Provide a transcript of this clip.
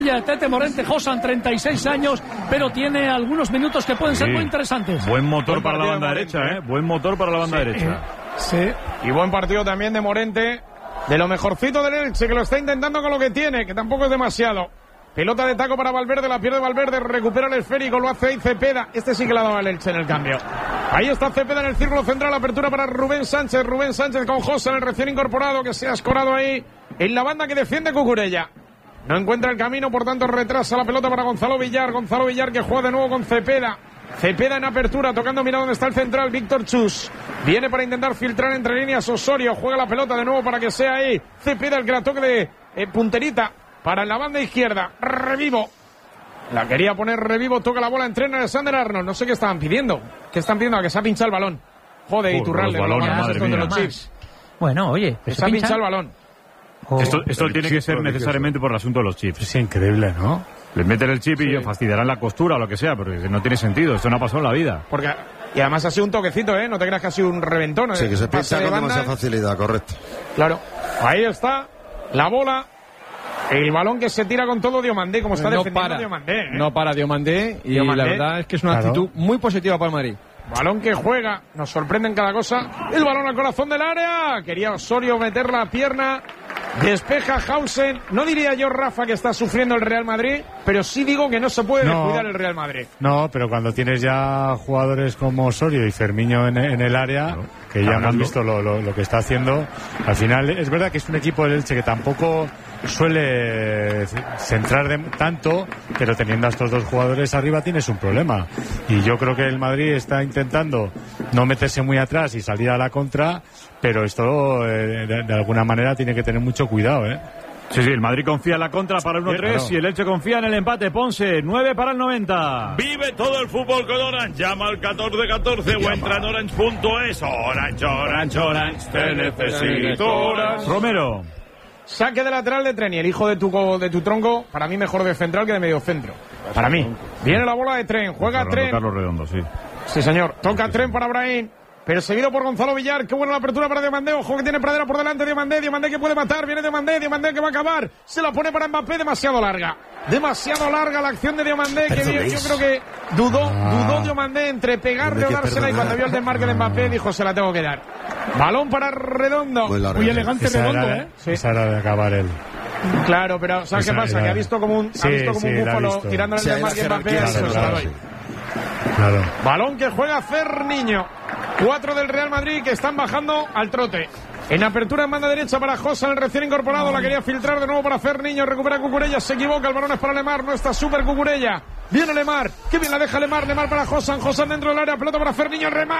Tete Morente, Josan, 36 años, pero tiene algunos minutos que pueden ser muy interesantes. Buen motor para la banda derecha, Buen motor para la banda derecha. Sí. Y buen partido también de Morente, de lo mejorcito del Elche, que lo está intentando con lo que tiene, que tampoco es demasiado. Pelota de taco para Valverde, la pierde Valverde, recupera el esférico, lo hace ahí Cepeda. Este sí que la daba el Elche en el cambio. Ahí está Cepeda en el círculo central, apertura para Rubén Sánchez con Josan, el recién incorporado, que se ha escorado ahí en la banda que defiende Cucurella. No encuentra el camino, por tanto retrasa la pelota para Gonzalo Villar que juega de nuevo con Cepeda. Cepeda en apertura, tocando, mira dónde está el central, Víctor Chus. Viene para intentar filtrar entre líneas Osorio, juega la pelota de nuevo para que sea ahí Cepeda el que la toque de punterita para la banda izquierda. Revivo. La quería poner Revivo, toca la bola, entrena Alexander Arnold. No sé qué estaban pidiendo. ¿Qué están pidiendo? A que se ha pinchado el balón. Joder, Iturralde. Los chips. Bueno, oye, se ha pinchado el balón. Esto tiene que ser necesariamente por el asunto de los chips. Es increíble, ¿no? Le meten el chip y fastidiarán la costura o lo que sea, pero no tiene sentido. Esto no ha pasado en la vida. Y además ha sido un toquecito, No te creas que ha sido un reventón. Sí, que se pincha con demasiada facilidad, correcto. Claro. Ahí está la bola. El balón que se tira con todo Diomandé, como está defendiendo Diomandé. No para Diomandé, y la verdad es que es una actitud muy positiva para el Madrid. Balón que juega, nos sorprende en cada cosa. El balón al corazón del área. Quería Osorio meter la pierna. Despeja Hausen. No diría yo, Rafa, que está sufriendo el Real Madrid, pero sí digo que no se puede descuidar el Real Madrid. No, pero cuando tienes ya jugadores como Osorio y Fermiño en el área, que ya hemos visto lo que está haciendo, al final es verdad que es un equipo del Elche que tampoco suele centrar tanto, pero teniendo a estos dos jugadores arriba tienes un problema. Y yo creo que el Madrid está intentando no meterse muy atrás y salir a la contra, pero esto de alguna manera tiene que tener mucho cuidado, Sí, el Madrid confía en la contra para el 1-3 y el Elche confía en el empate. Ponce, 9 para el 90. Vive todo el fútbol con Orange. Llama al 1414 o entra en orange.es. Orange, te necesito Orange. Romero. Saque de lateral de Tren y el hijo de tu tronco, para mí mejor de central que de medio centro. Para mí. Viene la bola de Tren, juega Tren. Carlos Redondo, sí. Sí, señor. Toca Tren para Brahim. Perseguido por Gonzalo Villar. Qué buena la apertura para Diomandé. Ojo que tiene Pradera por delante. Diomandé que puede matar. Viene Diomandé que va a acabar. Se la pone para Mbappé. Demasiado larga la acción de Diomandé. Que yo creo que dudó Diomandé entre pegarle o dársela. Y cuando vio el desmarque de Mbappé dijo, se la tengo que dar. Balón para Redondo. Muy elegante Redondo, Sí. Esa era de acabar él. Claro, pero ¿sabes qué pasa? Que ha visto como un búfalo tirándole el desmarque a Mbappé. Claro. Balón que juega Ferniño. 4 del Real Madrid que están bajando al trote. En apertura en banda derecha para Josan, el recién incorporado. La quería filtrar de nuevo para Ferniño. Recupera Cucurella, se equivoca. El balón es para Lemar. No está súper Cucurella. Viene Lemar. Qué bien la deja Lemar. Lemar para Josan. Josan dentro del área. Pelota para Ferniño. El remate.